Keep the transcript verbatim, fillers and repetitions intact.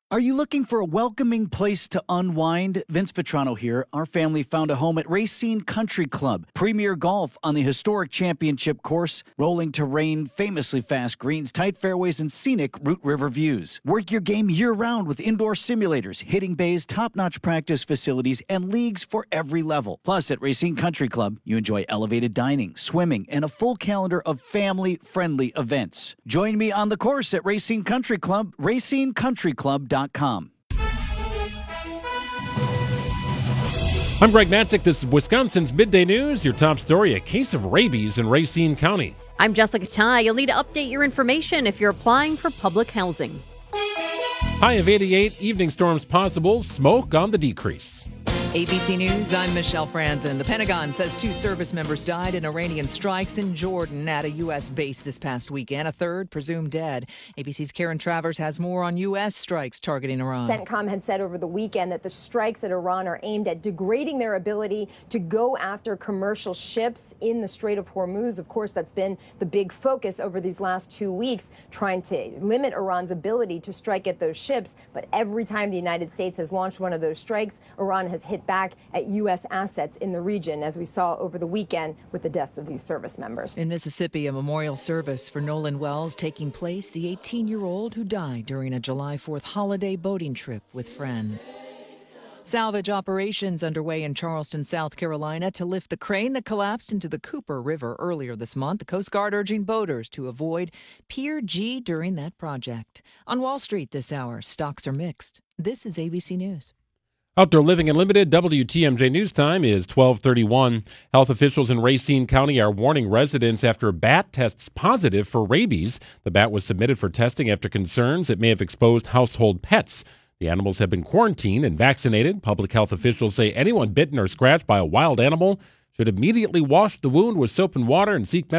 Are you looking for a welcoming place to unwind? Vince Vitrano here. Our family found a home at Racine Country Club. Premier golf on the historic championship course, rolling terrain, famously fast greens, tight fairways, and scenic Root River views. Work your game year-round with indoor simulators, hitting bays, top-notch practice facilities, and leagues for every level. Plus, at Racine Country Club, you enjoy elevated dining, swimming, and a full calendar of family-friendly events. Join me on the course at Racine Country Club, racine country club dot com. I'm Greg Matzik. This is Wisconsin's Midday News. Your top story, a case of rabies in Racine County. I'm Jessica Ty. You'll need to update your information if you're applying for public housing. High of eighty-eight, evening storms possible, smoke on the decrease. A B C News, I'm Michelle Franzen. The Pentagon says two service members died in Iranian strikes in Jordan at a U S base this past weekend. A third presumed dead. A B C's Karen Travers has more on U S strikes targeting Iran. CENTCOM had said over the weekend that the strikes at Iran are aimed at degrading their ability to go after commercial ships in the Strait of Hormuz. Of course, that's been the big focus over these last two weeks, trying to limit Iran's ability to strike at those ships. But every time the United States has launched one of those strikes, Iran has hit back at U S assets in the region, as we saw over the weekend with the deaths of these service members. In Mississippi, a memorial service for Nolan Wells taking place, the eighteen-year-old who died during a July fourth holiday boating trip with friends. Salvage operations underway in Charleston, South Carolina, to lift the crane that collapsed into the Cooper River earlier this month. The Coast Guard urging boaters to avoid Pier G during that project. On Wall Street this hour, stocks are mixed. This is A B C News. Outdoor Living Unlimited, W T M J News Time is twelve thirty-one. Health officials in Racine County are warning residents after a bat tests positive for rabies. The bat was submitted for testing after concerns it may have exposed household pets. The animals have been quarantined and vaccinated. Public health officials say anyone bitten or scratched by a wild animal should immediately wash the wound with soap and water and seek medical